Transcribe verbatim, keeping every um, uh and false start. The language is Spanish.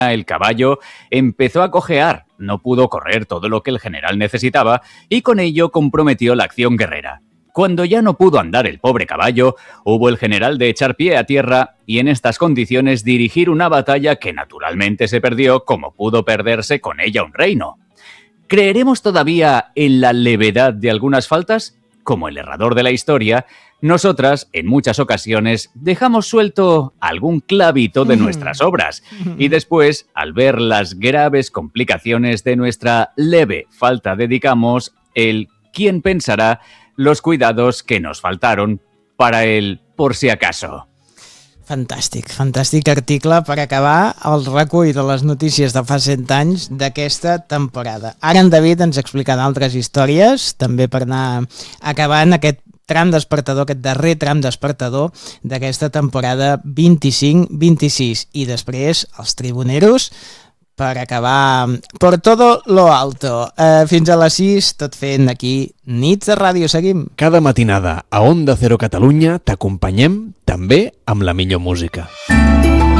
el caballo empezó a cojear, no pudo correr todo lo que el general necesitaba y con ello comprometió la acción guerrera. Cuando ya no pudo andar el pobre caballo, hubo el general de echar pie a tierra y en estas condiciones dirigir una batalla que naturalmente se perdió como pudo perderse con ella un reino. ¿Creeremos todavía en la levedad de algunas faltas? Como el errador de la historia, nosotras, en muchas ocasiones, dejamos suelto algún clavito de nuestras obras y después, al ver las graves complicaciones de nuestra leve falta, dedicamos el ¿quién pensará? Los cuidados que nos faltaron para el por si acaso. Fantàstic, fantàstic article per acabar el recull de les notícies de fa cent anys d'aquesta temporada. Ara en David ens explicarà altres històries, també per anar acabant aquest tram despertador, aquest darrer tram despertador d'aquesta temporada vint-i-cinc vint-i-sis. I després els tribuneros per acabar por todo lo alto. Eh, fins a les sis, tot fent aquí Nits de Ràdio. Seguim. Cada matinada a Onda Cero Catalunya t'acompanyem també amb la millor música.